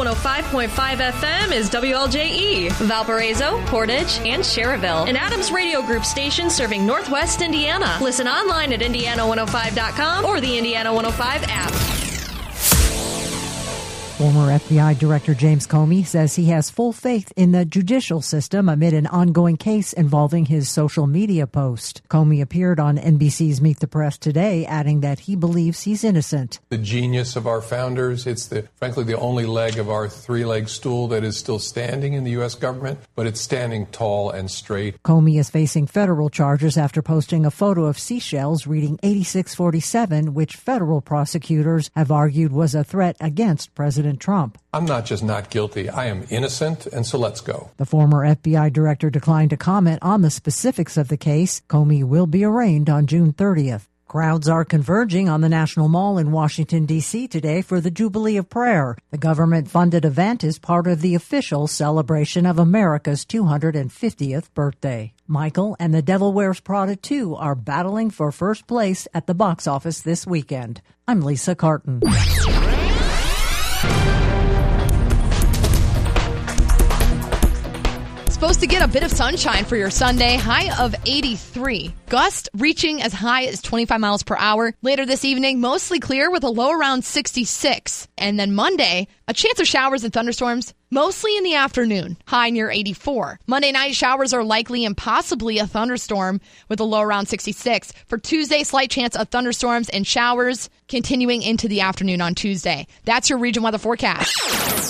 105.5 FM is WLJE, Valparaiso, Portage, and Cherryville, an Adams Radio Group station serving Northwest Indiana. Listen online at Indiana105.com or the Indiana 105 app. Former FBI Director James Comey says he has full faith in the judicial system amid an ongoing case involving his social media post. Comey appeared on NBC's Meet the Press today, adding that he believes he's innocent. The genius of our founders. It's frankly the only leg of our three-leg stool that is still standing in the U.S. government, but it's standing tall and straight. Comey is facing federal charges after posting a photo of seashells reading 8647, which federal prosecutors have argued was a threat against President Trump. I'm not just not guilty, I am innocent, and so let's go. The former FBI director declined to comment on the specifics of the case. Comey will be arraigned on June 30th. Crowds are converging on the National Mall in Washington, D.C. today for the Jubilee of Prayer. The government-funded event is part of the official celebration of America's 250th birthday. Michael and The Devil Wears Prada 2 are battling for first place at the box office this weekend. I'm Lisa Carton. Supposed to get a bit of sunshine for your Sunday, high of 83. Gusts reaching as high as 25 miles per hour. Later this evening, mostly clear with a low around 66. And then Monday, a chance of showers and thunderstorms, mostly in the afternoon, high near 84. Monday night, showers are likely and possibly a thunderstorm with a low around 66. For Tuesday, slight chance of thunderstorms and showers continuing into the afternoon on Tuesday. That's your region weather forecast.